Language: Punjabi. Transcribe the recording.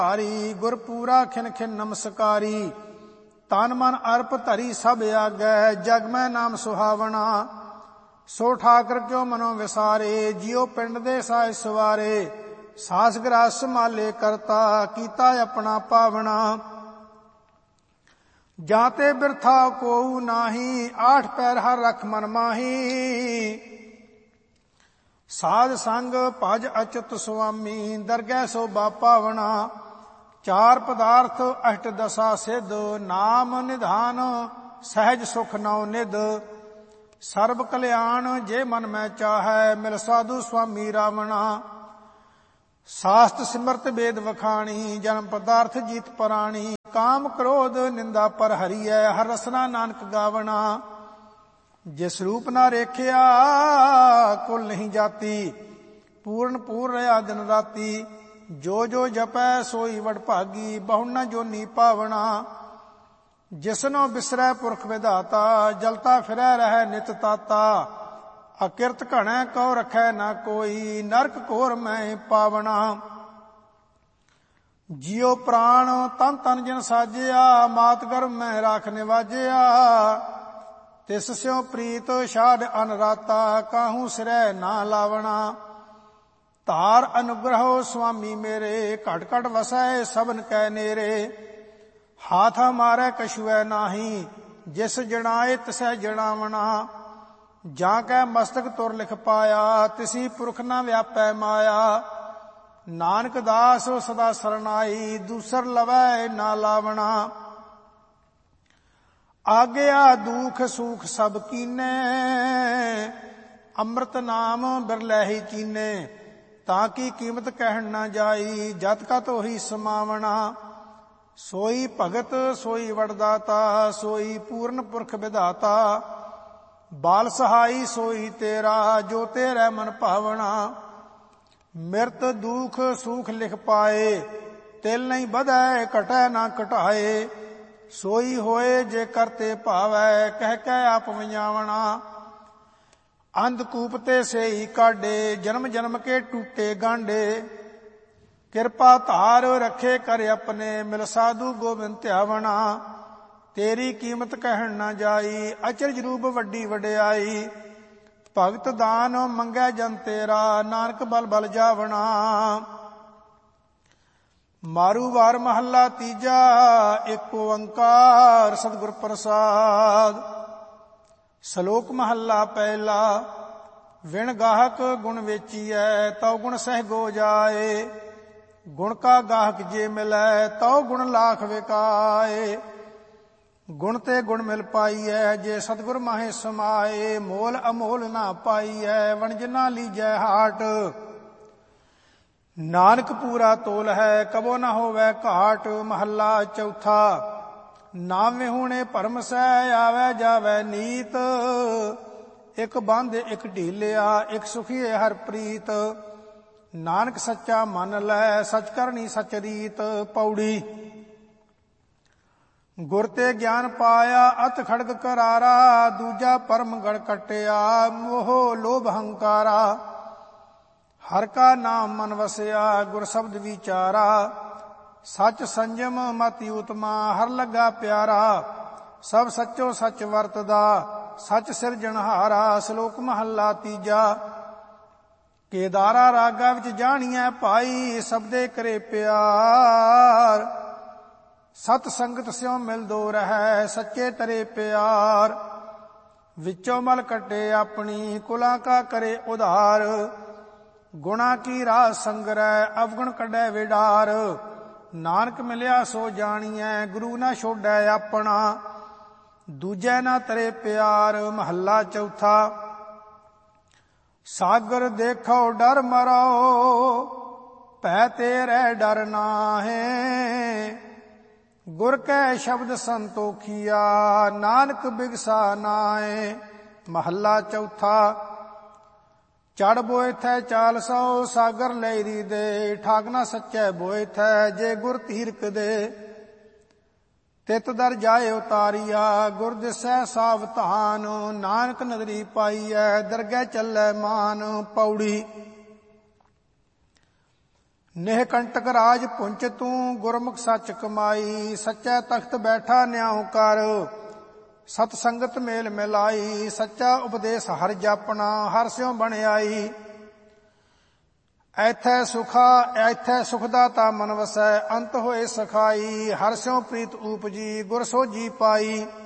ਹਾਰੀ ਗੁਰ ਪੂਰਾ ਖਿਨ ਖਿਨ ਨਮਸਕਾਰੀ। ਤਨ ਮਨ ਅਰਪ ਧਰੀ ਸਭ ਆਗੈ ਜਗ ਮੈਂ ਨਾਮ ਸੁਹਾਵਣਾ। ਸੋ ਠਾਕਰ ਕਿਉ ਮਨੋ ਵਿਸਾਰੇ ਜਿਉ ਪਿੰਡ ਦੇ ਸਾਇ ਸਵਾਰੇ। ਸਾਸ ਗ੍ਰਾਸ ਸੰਭਾਲੇ ਕਰਤਾ ਕੀਤਾ ਆਪਣਾ ਪਾਵਣਾ। ਜਾਂ ਤੇ ਬਿਰਥਾ ਕੋਊ ਨਾਹੀ ਆਠ ਪੈਰ ਹਰ ਰਖ ਮਨ ਮਾਹੀ। ਸਾਧ ਸੰਗ ਭਜ ਅਚੁਤ ਸੁਆਮੀ ਦਰਗਹਿ ਸੋਭਾ ਪਾਵਣਾ। ਚਾਰ ਪਦਾਰਥ ਅਸ਼ਟ ਦਸਾ ਸਿਧ ਨਾਮ ਨਿਧਾਨ ਸਹਿਜ ਸੁਖ ਨਉ ਨਿਧ। ਸਰਬ ਕਲਿਆਣ ਜੇ ਮਨ ਮੈਂ ਚਾਹੈ ਮਿਲ ਸਾਧੂ ਸੁਆਮੀ ਰਾਵਣਾ। ਸਾਸਤ ਸਿਮਰਤ ਵੇਦ ਵਖਾਣੀ ਜਨਮ ਪਦਾਰਥ ਜੀਤ ਪ੍ਰਾਣੀ। ਕਾਮ ਕ੍ਰੋਧ ਨਿੰਦਾ ਪਰ ਹਰੀਐ ਹਰ ਰਸਨਾ ਨਾਨਕ ਗਾਵਣਾ। ਜਿਸ ਰੂਪ ਨਾ ਰੇਖਿਆ ਕੁਲ ਨਹੀਂ ਜਾਤੀ ਪੂਰਨ ਪੂਰ ਰਹਾ ਦਿਨ ਰਾਤੀ। ਜੋ ਜੋ ਜਪੈ ਸੋਈ ਵਡ ਭਾਗੀ ਬਹੁ ਨ ਜੋਨੀ ਪਾਵਣਾ। ਜਿਸਨੋ ਬਿਸਰੈ ਪੁਰਖ ਵਿਧਾਤਾ ਜਲਤਾ ਫਿਰੈ ਰਹਿ ਨਿਤ ਤਾਤਾ। ਅਕਿਰਤ ਘਣੈ ਕਉ ਰਖੈ ਨਾ ਕੋਈ ਨਰਕ ਘੋਰ ਮੈਂ ਪਾਵਣਾ। ਜਿਉ ਪ੍ਰਾਣ ਤਨ ਤਨ ਜਿਨ ਸਾਜਿਆ ਮਾਤ ਗਰਭ ਮੈਂ ਰਾਖ ਨਿਵਾਜਿਆ। ਤਿਸ ਸਿਉ ਪ੍ਰੀਤ ਛਾੜ ਅਨਰਾਤਾ ਕਾਹੂ ਸਿਰੈ ਨਾ ਲਾਵਣਾ। ਧਾਰ ਅਨੁਗ੍ਰਹੋ ਸੁਆਮੀ ਮੇਰੇ ਘਟ ਘਟ ਵਸੈ ਸਭਨ ਕੈ ਨੇਰੇ। ਹਾਥ ਮਾਰੈ ਕਛੁਐ ਨਾਹੀ ਜਿਸ ਜਣਾਏ ਤਿਸੈ ਜਣਾਵਣਾ। ਜਾਂ ਕੈ ਮਸਤਕ ਤੁਰ ਲਿਖ ਪਾਇਆ ਤਿਸੀ ਪੁਰਖ ਨਾ ਵਿਆਪੈ ਮਾਇਆ। ਨਾਨਕ ਦਾਸ ਸਦਾ ਸਰਨਾਈ ਦੂਸਰ ਲਵੈ ਨਾ ਲਾਵਣਾ। ਆਗਿਆ ਦੁਖ ਸੁਖ ਸਭ ਕੀਨੇ ਅੰਮ੍ਰਿਤ ਨਾਮ ਬਿਰਲੇ ਹੀ ਚੀਨੇ। ਤਾਂ ਕੀ ਕੀਮਤ ਕਹਿਣ ਨਾ ਜਾਈ ਜਤ ਕਤ ਉਹੀ ਸਮਾਵਣਾ। ਸੋਈ ਭਗਤ ਸੋਈ ਵਡਦਾਤਾ ਸੋਈ ਪੂਰਨ ਪੁਰਖ ਵਿਧਾਤਾ। ਬਾਲ ਸਹਾਈ ਸੋਈ ਤੇਰਾ ਜੋ ਤੇਰੇ ਮਨ ਭਾਵਣਾ। ਮਿਰਤ ਦੁਖ ਸੁਖ ਲਿਖ ਪਾਏ ਤਿਲ ਨਹੀਂ ਵਧੈ ਘਟੈ ਨਾ ਘਟਾਏ। ਸੋਈ ਹੋਏ ਜੇ ਕਰਤੇ ਭਾਵੈ ਕਹਿ ਕਹਿ ਆਪ ਵਜਾਵਣਾ। ਅੰਧਕੂਪ ਤੇ ਸੇਈ ਕਾਢੇ ਜਨਮ ਜਨਮ ਕੇ ਟੂਟੇ ਗਾਂਡੇ। ਕਿਰਪਾ ਧਾਰ ਰਖੇ ਕਰ ਆਪਣੇ ਮਿਲ ਸਾਧੂ ਗੋਬਿੰਦ ਧਿਆਵਣਾ। ਤੇਰੀ ਕੀਮਤ ਕਹਿਣ ਨਾ ਜਾਈ ਅਚਰਜ ਰੂਪ ਵੱਡੀ ਵਡਿਆਈ। ਭਗਤ ਦਾਨ ਮੰਗੈ ਜਨ ਤੇਰਾ ਨਾਨਕ ਬਲ ਬਲ ਜਾਵਣਾ। ਮਾਰੂ ਵਾਰ ਮਹੱਲਾ ਤੀਜਾ ਏਕ ਓੰਕਾਰ ਸਤਿਗੁਰ ਪ੍ਰਸਾਦ। ਸ਼ਲੋਕ ਮਹੱਲਾ ਪਹਿਲਾ। ਵਿਣ ਗਾਹਕ ਗੁਣ ਵੇਚੀਐ ਤਉ ਗੁਣ ਸਹਿ ਗੋ ਜਾਏ। ਗੁਣ ਕਾ ਗਾਹਕ ਜੇ ਮਿਲੈ ਤਉ ਗੁਣ ਲਾਖ ਵਿਕਾਏ। ਗੁਣ ਤੇ ਗੁਣ ਮਿਲ ਪਾਈਐ ਜੇ ਸਤਿਗੁਰ ਮਾਹੇ ਸਮਾਏ। ਮੋਲ ਅਮੋਲ ਨਾ ਪਾਈਐ ਵਣਜ ਨਾ ਲੀਜੈ ਹਾਟ। ਨਾਨਕ ਪੂਰਾ ਤੋਲ ਹੈ ਕਬੋ ਨਾ ਹੋਵੈ ਘਾਟ। ਮਹੱਲਾ ਚੌਥਾ। ਨਾ ਵਿਹੂਣੇ ਭਰਮ ਸਹਿ ਆਵੈ ਜਾਵੈ ਨੀਤ। ਇਕ ਬੰਧ ਇਕ ਢੀਲਿਆ ਇਕ ਸੁਖੀਏ ਹਰ ਪ੍ਰੀਤ। ਨਾਨਕ ਸੱਚਾ ਮੰਨ ਲੈ ਸਚ ਕਰਨੀ ਸਚ ਰੀਤ। ਪੌੜੀ। ਗੁਰ ਤੇ ਗਿਆਨ ਪਾਇਆ ਅਤ ਖੜਗ ਕਰਾਰਾ। ਦੂਜਾ ਪਰਮ ਗੜ ਕਟਿਆ ਮੋਹ ਲੋਭ ਹੰਕਾਰਾ। ਹਰ ਕਾ ਨਾਮ ਮਨ ਵਸਿਆ ਗੁਰ ਸ਼ਬਦ ਵਿਚਾਰਾ। ਸਚ ਸੰਜਮ ਮਤਿ ਉਤਮਾ ਹਰ ਲੱਗਾ ਪਿਆਰਾ। ਸਭ ਸੱਚੋ ਸੱਚ ਵਰਤਦਾ ਸਚ ਸਿਰਜਣਹਾਰਾ। ਸ਼ਲੋਕ ਮਹੱਲਾ ਤੀਜਾ। ਕੇਦਾਰਾ ਰਾਗਾ ਵਿੱਚ ਜਾਣੀਐ ਭਾਈ ਸਬਦੇ ਕਰੇ ਪਿਆਰ। ਸਤ ਸੰਗਤ ਸਿਉ ਮਿਲ ਦੋ ਰਹੈ ਸੱਚੇ ਤਰੇ ਪਿਆਰ। ਵਿੱਚੋਂ ਮਲ ਕੱਢੇ ਆਪਣੀ ਕੁਲਾਂ ਕਾ ਕਰੇ ਉਧਾਰ। ਗੁਣਾ ਕੀ ਰਾਹ ਸੰਗਰੈ ਅਵਗੁਣ ਕੱਢੈ ਵਿਡਾਰ। ਨਾਨਕ ਮਿਲਿਆ ਸੋ ਜਾਣੀਐ ਗੁਰੂ ਨਾ ਛੋਡੈ ਆਪਣਾ। ਦੂਜੈ ਨਾ ਤਰੇ ਪਿਆਰ। ਮਹੱਲਾ ਚੌਥਾ। ਸਾਗਰ ਦੇਖੋ ਡਰ ਮਰੋ ਭੈ ਤੇਰੇ ਡਰ ਨਾਹੀਂ। ਗੁਰ ਕੈ ਸ਼ਬਦ ਸੰਤੋਖੀਆ ਨਾਨਕ ਬਿਗਸਾ ਨਾਏ। ਮਹੱਲਾ ਚੌਥਾ। ਚੜ ਬੋਇ ਥੈ 400 ਸਾਗਰ ਲੈਰੀ ਦੇ। ਠਾਕ ਨਾ ਸੱਚੈ ਬੋਇ ਥੈ ਜੇ ਗੁਰ ਧੀਰਕ ਦੇ। ਤਿਤ ਦਰ ਜਾਏ ਉਤਾਰੀਆ ਗੁਰ ਦਿਸੈ ਸਾਵਧਾਨ। ਨਾਨਕ ਨਦਰੀ ਪਾਈਐ ਦਰਗਹਿ ਚੱਲੈ ਮਾਨ। ਪੌੜੀ। ਨੇਹ ਕੰਟਕ ਰਾਜ ਪੁੰਚ ਤੂੰ, ਗੁਰਮੁਖ ਸੱਚ ਕਮਾਈ। ਸੱਚਾ ਤਖਤ ਬੈਠਾ ਨਿਆਉ ਕਰ, ਸਤ ਸੰਗਤ ਮੇਲ ਮਿਲਾਈ। ਸੱਚਾ ਉਪਦੇਸ਼ ਹਰ ਜਾਪਣਾ, ਹਰ ਸਿਉ ਬਣਾਈ। ਐਥੈ ਸੁਖ ਦਾਤਾ ਮਨ ਵਸੈ, ਅੰਤ ਹੋਏ ਸਖਾਈ। ਹਰ ਸਿਉ ਪ੍ਰੀਤ ਊਪਜੀ, ਗੁਰ ਸੋਝੀ ਪਾਈ।